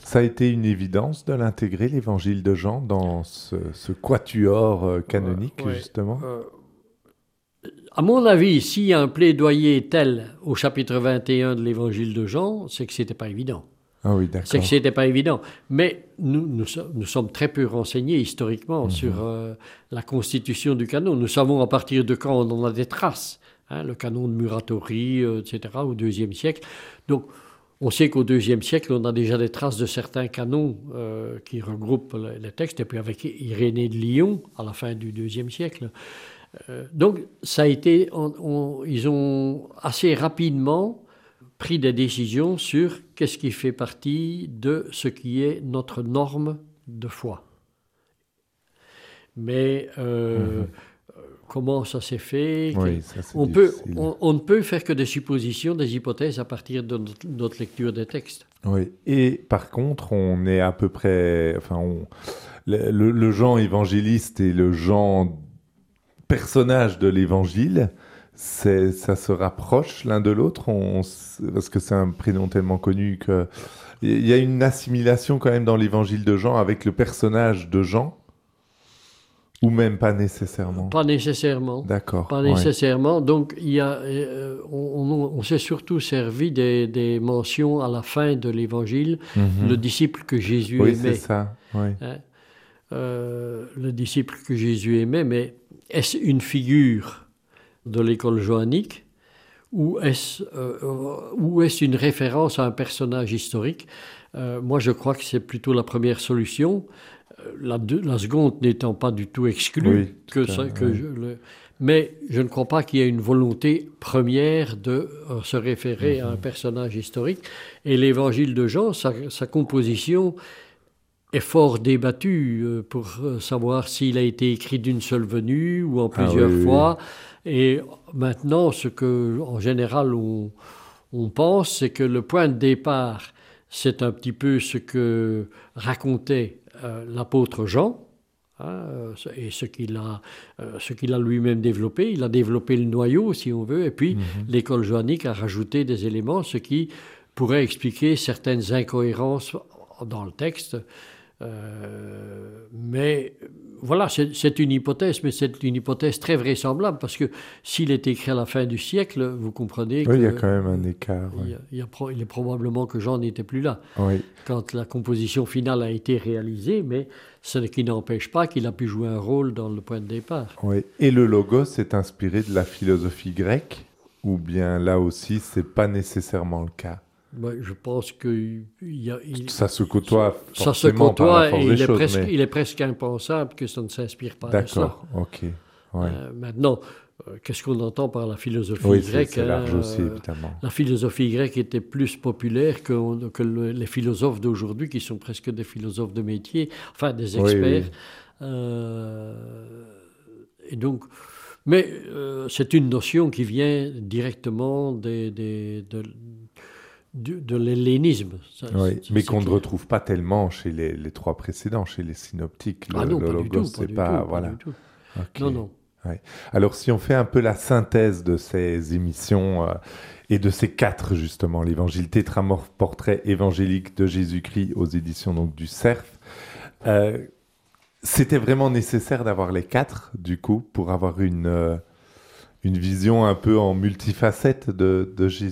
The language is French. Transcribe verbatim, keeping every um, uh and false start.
Ça a été une évidence de l'intégrer, l'évangile de Jean, dans ce, ce quatuor euh, canonique, Euh, ouais. justement. Euh, à mon avis, s'il y a un plaidoyer tel au chapitre vingt et un de l'évangile de Jean, c'est que c'était pas évident. Ah oui, C'est que d'accord. c'était pas évident. Mais nous, nous, so- nous sommes très peu renseignés historiquement sur Mhm. euh, la constitution du canon. Nous savons à partir de quand on en a des traces. Hein, le canon de Muratori, euh, et cetera, au deuxième siècle. Donc, on sait qu'au deuxième siècle, on a déjà des traces de certains canons euh, qui regroupent le- les textes. Et puis avec Irénée de Lyon, à la fin du deuxième siècle. Euh, donc, ça a été, on- on- ils ont assez rapidement pris des décisions sur qu'est-ce qui fait partie de ce qui est notre norme de foi. Mais euh, Mhm. comment ça s'est fait? Oui, ça c'est on, peut, difficile. on, on ne peut faire que des suppositions, des hypothèses à partir de notre, notre lecture des textes. Oui. Et par contre, on est à peu près, enfin, on- le, le- le Jean évangéliste et le Jean personnage de l'évangile, c'est, ça se rapproche l'un de l'autre, on, s- parce que c'est un prénom tellement connu que il y a une assimilation quand même dans l'évangile de Jean avec le personnage de Jean, ou même pas nécessairement. Pas nécessairement. D'accord, Pas ouais. nécessairement. Donc, il y a, euh, on, on- on s'est surtout servi des, des mentions à la fin de l'évangile, le Mhm. disciple que Jésus Oui, c'est aimait. ça. Oui. Hein. Euh, le disciple que Jésus aimait, mais est-ce une figure de l'école johannique ou est-ce euh, ou est-ce une référence à un personnage historique? Euh, moi, je crois que c'est plutôt la première solution, euh, la, deux- la seconde n'étant pas du tout exclue. Oui, Que tout à, ça, que oui. je, le- mais je ne crois pas qu'il y ait une volonté première de euh, se référer à un Mhm. personnage historique. Et l'évangile de Jean, sa, sa composition est fort débattu euh, pour euh, savoir s'il a été écrit d'une seule venue ou en Ah oui, plusieurs oui, oui. fois. Et maintenant, ce que, en général, on, on pense, c'est que le point de départ, c'est un petit peu ce que racontait euh, l'apôtre Jean. Hein, euh, et ce qu'il a, euh, ce qu'il a lui-même développé. Il a développé le noyau, si on veut, et puis Mhm. l'école johannique a rajouté des éléments, ce qui pourrait expliquer certaines incohérences dans le texte. Euh, mais voilà, c'est, c'est une hypothèse, mais c'est une hypothèse très vraisemblable parce que s'il est écrit à la fin du siècle, vous comprenez Oui, il y a que quand même un écart. il, Ouais. y a- il y a pro- il est probablement que Jean n'était plus là Oui, quand la composition finale a été réalisée, mais ce qui n'empêche pas qu'il a pu jouer un rôle dans le point de départ. oui. Et le logos est inspiré de la philosophie grecque, ou bien là aussi, c'est pas nécessairement le cas. Ben, je pense que il y a, il- Ça se côtoie ça se forcément par la côtoie force et des il est, choses, presque, mais il est presque impensable que ça ne s'inspire pas de cela. d'accord, ok. Ouais. Euh, maintenant, euh, qu'est-ce qu'on entend par la philosophie Oui, c'est grecque? c'est Hein? large aussi, Euh, évidemment. La philosophie grecque était plus populaire que, que le- les philosophes d'aujourd'hui, qui sont presque des philosophes de métier, enfin des Oui, experts. oui. Euh, et donc, mais euh, c'est une notion qui vient directement des, des- de, de, de l'hellénisme. Ça, Oui, c'est- mais c'est qu'on ne clair. retrouve pas tellement chez les, les trois précédents, chez les synoptiques. Ah Le, non, le pas du logos, tout, pas c'est du pas... tout, pas du Voilà. tout. Ok. Non, non. Ouais. Alors, si on fait un peu la synthèse de ces émissions euh, et de ces quatre, justement, l'évangile tétramorphe portrait évangélique de Jésus-Christ aux éditions donc, du Cerf, euh, c'était vraiment nécessaire d'avoir les quatre, du coup, pour avoir une, euh, une vision un peu en multifacette de, de Jésus.